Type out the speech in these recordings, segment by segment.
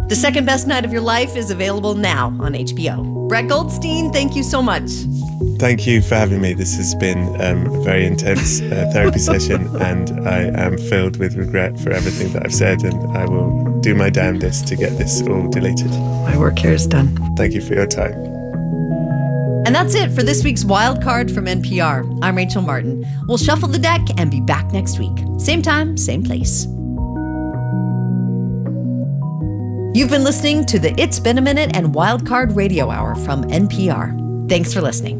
The Second Best Night of Your Life is available now on HBO. Brett Goldstein, thank you so much. Thank you for having me. This has been a very intense therapy session, and I am filled with regret for everything that I've said, and I will do my damnedest to get this all deleted. My work here is done. Thank you for your time. And that's it for this week's Wild Card from NPR. I'm Rachel Martin. We'll shuffle the deck and be back next week. Same time, same place. You've been listening to the It's Been a Minute and Wild Card Radio Hour from NPR. Thanks for listening.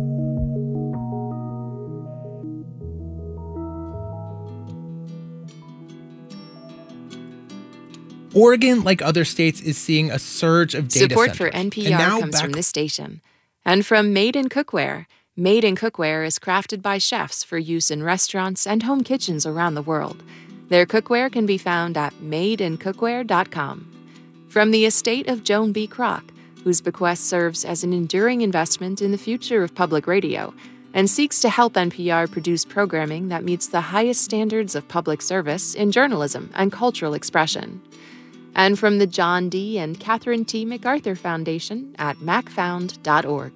Oregon, like other states, is seeing a surge of data Support centers. for NPR comes from this station. And from Made in Cookware. Made in Cookware is crafted by chefs for use in restaurants and home kitchens around the world. Their cookware can be found at madeincookware.com. From the estate of Joan B. Kroc, whose bequest serves as an enduring investment in the future of public radio and seeks to help NPR produce programming that meets the highest standards of public service in journalism and cultural expression. And from the John D. and Catherine T. MacArthur Foundation at macfound.org.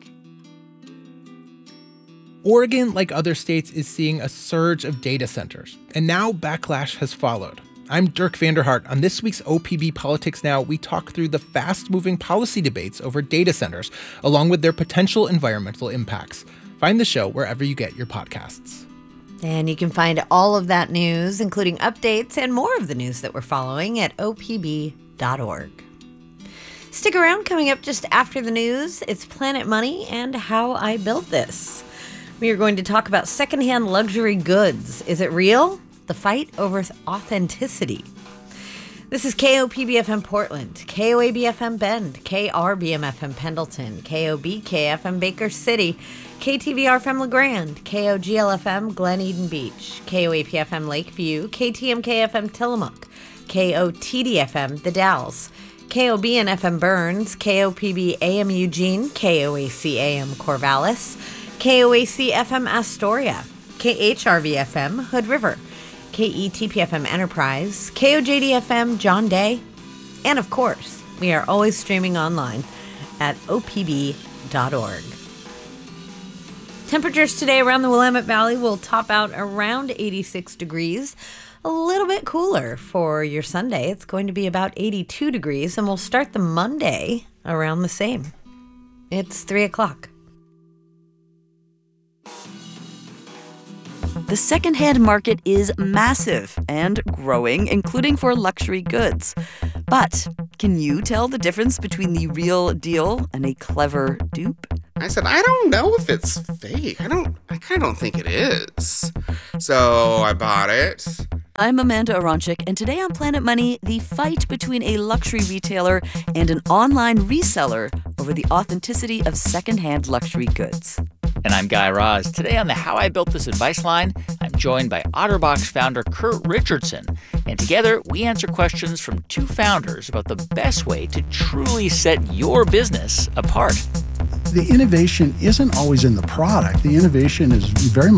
Oregon, like other states, is seeing a surge of data centers, and now backlash has followed. I'm Dirk Vanderhart. On this week's OPB Politics Now, we talk through the fast-moving policy debates over data centers, along with their potential environmental impacts. Find the show wherever you get your podcasts. And you can find all of that news, including updates and more of the news that we're following at opb.org. Stick around. Coming up just after the news, it's Planet Money and How I Built This. We are going to talk about secondhand luxury goods. Is it real? The fight over authenticity. This is KOPB-FM Portland, KOAB-FM Bend, KRBM-FM Pendleton, KOBK-FM Baker City, KTVR-FM LeGrand, KOGL-FM Glen Eden Beach, KOAP-FM Lakeview, KTMK-FM Tillamook, KOTD-FM The Dalles, KOBN-FM Burns, KOPB-AM Eugene, KOAC-AM Corvallis, KOAC-FM Astoria, KHRV-FM Hood River, KETP-FM Enterprise, KOJD-FM John Day, and of course, we are always streaming online at opb.org. Temperatures today around the Willamette Valley will top out around 86 degrees. A little bit cooler for your Sunday. It's going to be about 82 degrees, and we'll start the Monday around the same. It's 3 o'clock. The secondhand market is massive and growing, including for luxury goods. But can you tell the difference between the real deal and a clever dupe? I said, I don't know if it's fake. I kind of don't think it is. So I bought it. I'm Amanda Aronchik, and today on Planet Money, the fight between a luxury retailer and an online reseller over the authenticity of secondhand luxury goods. And I'm Guy Raz. Today on the How I Built This Advice Line, I'm joined by OtterBox founder Kurt Richardson. And together, we answer questions from two founders about the best way to truly set your business apart. The innovation isn't always in the product. The innovation is very much